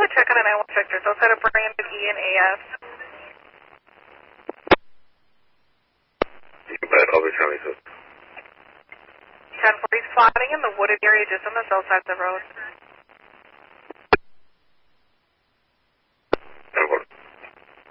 a check on a 911 sector. It's outside of Brandon E and AS. You bet. I'll be trying to 10-4, he's plotting in the wooded area just on the south side of the road.